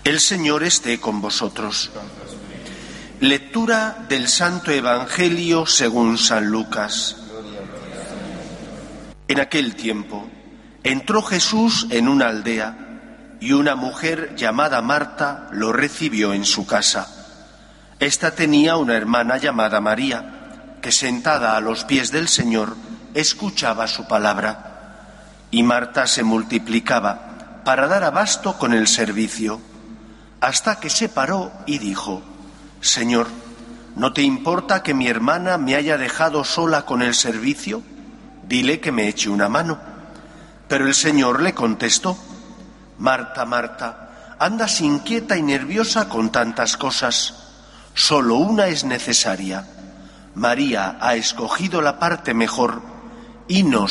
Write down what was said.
El Señor esté con vosotros. Lectura del Santo Evangelio según San Lucas. En aquel tiempo entró Jesús en una aldea y una mujer llamada Marta lo recibió en su casa. Esta tenía una hermana llamada María, que sentada a los pies del Señor escuchaba su palabra. Y Marta se multiplicaba para dar abasto con el servicio, hasta que se paró y dijo: Señor, ¿no te importa que mi hermana me haya dejado sola con el servicio? Dile que me eche una mano. Pero el Señor le contestó: Marta, Marta, andas inquieta y nerviosa con tantas cosas. Solo una es necesaria. María ha escogido la parte mejor y no